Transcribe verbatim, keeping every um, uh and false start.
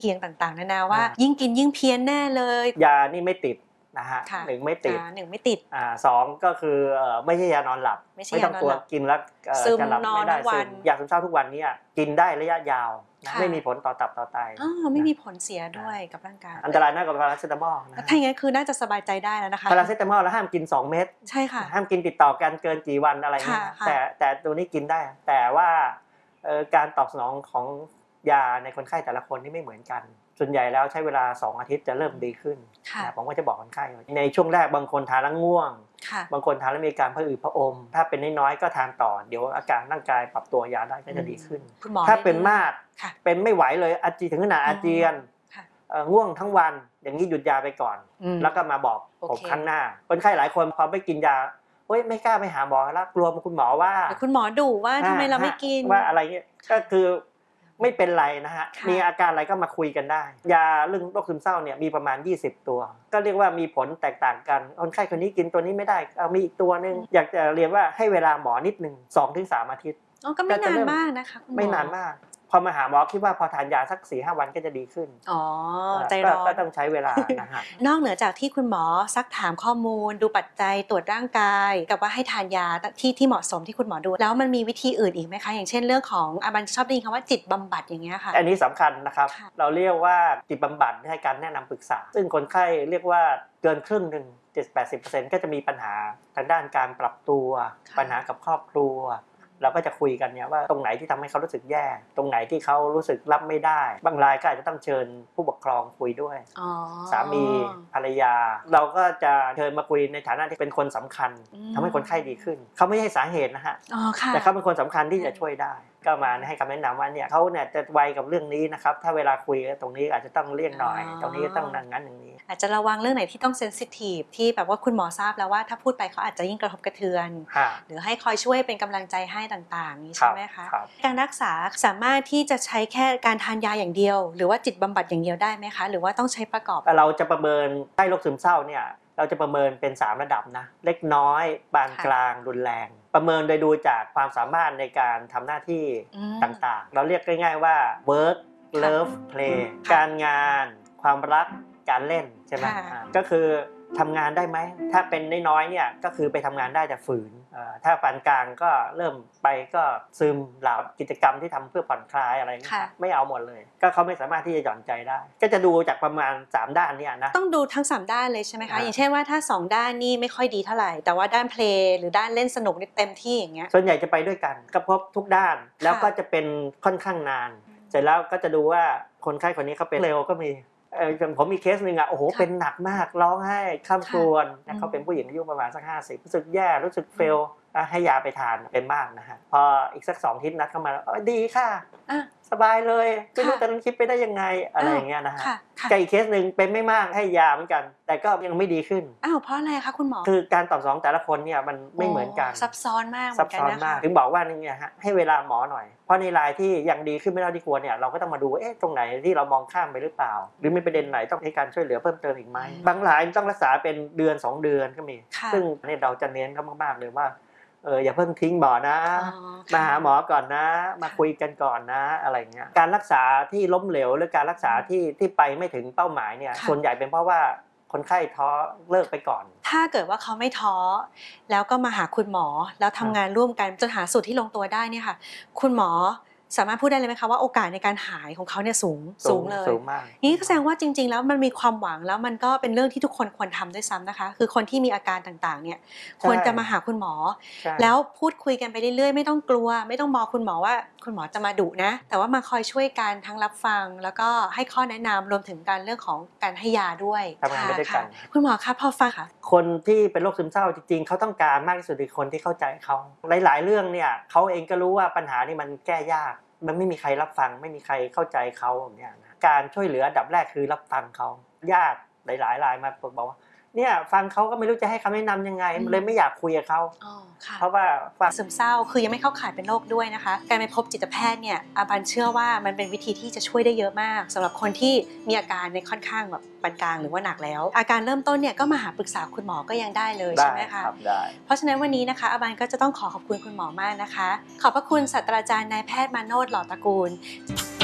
เคียงต่างๆนานาว่ายิ่งกินยิ่งเพี้ยนแน่เลยยานี่ไม่ติดนะฮะหนึ่งไม่ติดหนึ่งไม่ติดอ่าสองก็คือไม่ใช่ยานอนหลับไม่ต้องกลัวกินแล้วจะหลับไม่ได้ซึมยาซึมเศร้าทุกวันนี้กินได้ระยะยาวไม่มีผลต่อตับต่อไตอ๋อไม่มีผลเสียด้วยกับร่างกายอันตรายมากกว่าพาราเซตามอลนะถ้าอย่างนั้นคือน่าจะสบายใจได้แล้วนะคะพาราเซตามอลแล้วห้ามกินสองเม็ดใช่ค่ะห้ามกินติดต่อกันเกินกี่วันอะไรเงี้ยแต่แต่ตัวนี้กินได้แต่ว่าการตอบสนองของยาในคนไข้แต่ละคนนี่ไม่เหมือนกันส่วนใหญ่แล้วใช้เวลาสองอาทิตย์จะเริ่มดีขึ้นผมก็จะบอกคนไข้ในช่วงแรกบางคนทานแล้วง่วงบางคนทานแล้วมีการผะอืดผะอมถ้าเป็นน้อยๆก็ทานต่อเดี๋ยวอาการร่างกายปรับตัวยาได้ก็จะดีขึ้นถ้าเป็นมากเป็นไม่ไหวเลยอาเจียนถึงขนาดอาเจียนง่วงทั้งวันอย่างนี้หยุดยาไปก่อนแล้วก็มาบอกผมครั้งหน้าคนไข้หลายคนพอไปกินยาเฮ้ยไม่กล้าไปหาหมอแล้วกลัวคุณหมอว่าคุณหมอดุว่าทำไมเราไม่กินว่าอะไรเงี้ยก็คือไม่เป็นไรนะฮะมีอาการอะไรก็มาคุยกันได้ยาเรื่องโรคซึมเศร้าเนี่ยมีประมาณยี่สิบตัวก็เรียกว่ามีผลแตกต่างกันคนไข้คนนี้กินตัวนี้ไม่ได้เอามีอีกตัวนึงอยากจะเรียนว่าให้เวลาหมอนิดนึง สองถึงสาม อาทิตย์อ๋อก็ไม่นานมากนะคะไม่นานมากพอมาหาหมอคิดว่าพอทานยาสัก สี่ห้า วันก็จะดีขึ้นอ๋อใจร้อนก็ต้องใช้เวลานะฮะนอกเหนือจากที่คุณหมอซักถามข้อมูลดูปัจจัยตรวจร่างกายกับว่าให้ทานยาที่ที่เหมาะสมที่คุณหมอดูแล้วมันมีวิธีอื่นอีกไหมคะอย่างเช่นเรื่องของอาบันชอบได้ยินคำว่าจิตบำบัดอย่างเงี้ยค่ะอันนี้สำคัญนะครับเราเรียกว่าจิตบำบัดให้การแนะนำปรึกษาซึ่งคนไข้เรียกว่าเกินครึ่งหนึ่ง เจ็ดสิบถึงแปดสิบเปอร์เซ็นต์ ก็จะมีปัญหาทางด้านการปรับตัวปัญหากับครอบครัวเราก็จะคุยกันเนี่ยว่าตรงไหนที่ทำให้เขารู้สึกแย่ตรงไหนที่เขารู้สึกรับไม่ได้บางรายก็อาจจะต้องเชิญผู้ปกครองคุยด้วยสามีภรรยาเราก็จะเชิญมาคุยในฐานะที่เป็นคนสำคัญทำให้คนไข้ดีขึ้นเขาไม่ใช่สาเหตุนะฮะแต่เขาเป็นคนสำคัญที่จะช่วยได้ก็มาให้คำแนะนำว่าเนี่ยเขาเนี่ยจะไวกับเรื่องนี้นะครับถ้าเวลาคุยตรงนี้อาจจะต้องเลี่ยงหน่อยตรงนี้ต้องนั่งงั้นอย่างนี้อาจจะระวังเรื่องไหนที่ต้องเซนซิทีฟที่แบบว่าคุณหมอทราบแล้วว่าถ้าพูดไปเขาอาจจะยิ่งกระทบกระเทือนหรือให้คอยช่วยเป็นกำลังใจให้ต่างๆนี้ใช่ไหมคะการรักษาสามารถที่จะใช้แค่การทานยาอย่างเดียวหรือว่าจิตบำบัดอย่างเดียวได้ไหมคะหรือว่าต้องใช้ประกอบเราจะประเมินไข้โรคซึมเศร้าเนี่ยเราจะประเมินเป็นสามระดับนะเล็กน้อยปานกลางรุนแรงประเมินโดยดูจากความสามารถในการทำหน้าที่ต่างๆเราเรียกง่ายๆว่า work love play การงานความรักการเล่นใช่ไหมก็คือทำงานได้ไหมถ้าเป็นน้อยๆเนี่ยก็คือไปทำงานได้แต่ฝืนถ้าปานกลางก็เริ่มไปก็ซึมหลับกิจกรรมที่ทำเพื่อผ่อนคลายอะไรไม่เอาหมดเลยก็เขาไม่สามารถที่จะหย่อนใจได้ก็จะดูจากประมาณสามด้านเนี่ยนะต้องดูทั้งสามด้านเลยใช่ไหมคะอย่างเช่นว่าถ้าสองด้านนี่ไม่ค่อยดีเท่าไหร่แต่ว่าด้านเพลย์หรือด้านเล่นสนุกนี่เต็มที่อย่างเงี้ยส่วนใหญ่จะไปด้วยกันก็พบทุกด้านแล้วก็จะเป็นค่อนข้างนานเสร็จแล้วก็จะดูว่าคนไข้คนนี้เขาเป็นเร็วก็มีผมมีเคสหนึ่งอ่ะโอ้โหเป็นหนักมากร้องไห้ข้ามครวญนะเขาเป็นผู้หญิงอายุประมาณสักห้าสิบรู้สึกแย่รู้สึกเฟลให้ยาไปทานเป็นมากนะฮะพออีกสักสองอาทิตย์นัดเข้ามาแล้วดีค่ะสบายเลยไม่รู้ตอนนั้นคิดไปได้ยังไงอะไรอย่างเงี้ยนะฮะกับอีกเคสหนึ่งเป็นไม่มากให้ยาเหมือนกันแต่ก็ยังไม่ดีขึ้นอ้าวเพราะอะไรคะคุณหมอคือการตอบสนองแต่ละคนเนี่ยมันไม่เหมือนกันซับซ้อนมากซับซ้อนมากถึงบอกว่านี่ไงฮะให้เวลาหมอหน่อยเพราะในรายที่ยังดีขึ้นไม่เท่าที่ควรเนี่ยเราก็ต้องมาดูเอ๊ะตรงไหนที่เรามองข้ามไปหรือเปล่าหรือมีประเด็นไหนต้องให้การช่วยเหลือเพิ่มเติมอีกไหมบางรายต้องรักษาเป็นเดือนสองเดือนก็มีซึ่งเนี่ยเราจะเน้นเขามากๆเลยว่าเอออย่าเพิ่งทิ้งหมอนะมาหาหมอก่อนนะมาคุยกันก่อนนะอะไรเงี้ยการรักษาที่ล้มเหลวหรือการรักษาที่ที่ไปไม่ถึงเป้าหมายเนี่ยส่วนใหญ่เป็นเพราะว่าคนไข้ท้อเลิกไปก่อนถ้าเกิดว่าเขาไม่ท้อแล้วก็มาหาคุณหมอแล้วทำงานร่วมกันจนหาสูตรที่ลงตัวได้เนี่ยค่ะคุณหมอสามารถพูดได้เลยไหมคะว่าโอกาสในการหายของเขาเนี่ยสูงสูงเลยสูงมากนี่แสดงว่าจริงๆแล้วมันมีความหวังแล้วมันก็เป็นเรื่องที่ทุกคนควรทำด้วยซ้ำนะคะคือคนที่มีอาการต่างๆเนี่ยควรจะมาหาคุณหมอแล้วพูดคุยกันไปเรื่อยๆไม่ต้องกลัวไม่ต้องมองคุณหมอว่าคุณหมอจะมาดุนะแต่ว่ามาคอยช่วยกันทั้งรับฟังแล้วก็ให้ข้อแนะนำรวมถึงการเรื่องของการให้ยาด้วยทำงานไปด้วยกันคุณหมอคะพอฟังค่ะคนที่เป็นโรคซึมเศร้าจริงๆเขาต้องการมากที่สุดคือคนที่เข้าใจเขาหลายๆเรื่องเนี่ยเขาเองก็รู้ว่าปัญหานี่มันแก้ยากมันไม่มีใครรับฟังไม่มีใครเข้าใจเขาอย่างเงี้ยนะการช่วยเหลืออันดับแรกคือรับฟังเขาญาติหลายๆรายมาบอกว่าเนี่ยฟังเขาก็ไม่รู้จะให้คำแนะนำยังไงเลยไม่อยากคุยกับเขาเพราะว่าซึมเศร้าคือยังไม่เข้าข่ายเป็นโรคด้วยนะคะการไปพบจิตแพทย์เนี่ยอาบันเชื่อว่ามันเป็นวิธีที่จะช่วยได้เยอะมากสำหรับคนที่มีอาการในค่อนข้างแบบปานกลางหรือว่าหนักแล้วอาการเริ่มต้นเนี่ยก็มาหาปรึกษาคุณหมอก็ยังได้เลยใช่ไหมคะได้เพราะฉะนั้นวันนี้นะคะอาบันก็จะต้องขอขอบคุณคุณหมอมากนะคะขอบพระคุณศาสตราจารย์นายแพทย์มาโนช หล่อตระกูล